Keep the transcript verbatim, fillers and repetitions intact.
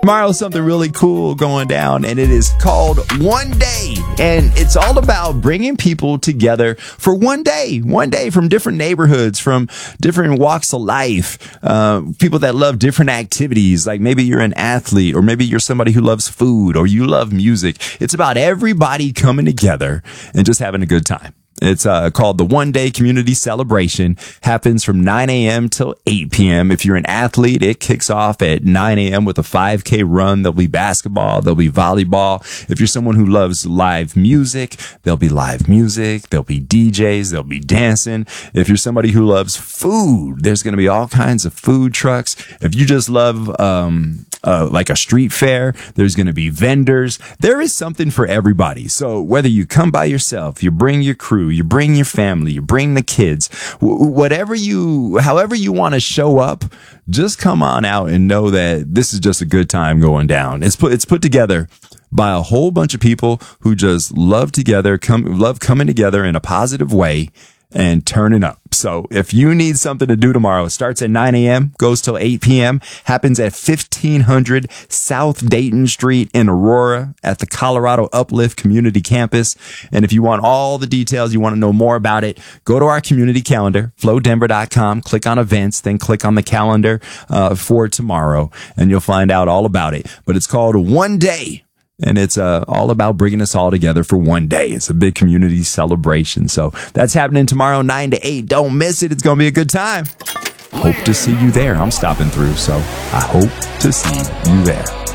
Tomorrow's something really cool going down, and it is called One Day. And it's all about bringing people together for one day, one day from different neighborhoods, from different walks of life, uh, people that love different activities. Like maybe you're an athlete, or maybe you're somebody who loves food, or you love music. It's about everybody coming together and just having a good time. It's uh, called the One Day Community Celebration. Happens from nine a.m. till eight p.m. If you're an athlete, it kicks off at nine a.m. with a five K run. There'll be basketball. There'll be volleyball. If you're someone who loves live music, there'll be live music. There'll be D Js. There'll be dancing. If you're somebody who loves food, there's going to be all kinds of food trucks. If you just love um, uh, like a street fair, there's going to be vendors. There is something for everybody. So whether you come by yourself, you bring your crew, you bring your family, you bring the kids, whatever you, however you want to show up, just come on out and know that this is just a good time going down. It's put, it's put together by a whole bunch of people who just love together, come, love coming together in a positive way and turning up. So if you need something to do tomorrow, it starts at nine a.m., goes till eight p.m., happens at fifteen hundred South Dayton Street in Aurora at the Colorado Uplift Community Campus. And if you want all the details, you want to know more about it, go to our community calendar, flow denver dot com, click on events, then click on the calendar uh, for tomorrow, and you'll find out all about it. But it's called One Day. And it's uh, all about bringing us all together for one day. It's a big community celebration. So that's happening tomorrow, nine to eight. Don't miss it. It's going to be a good time. Hope to see you there. I'm stopping through, so I hope to see you there.